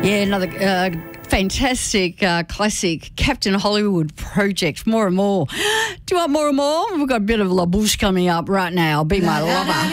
Yeah, another fantastic classic Captain Hollywood project. More and more. Do you want more and more? We've got a bit of La Bouche coming up right now. Be My Lover.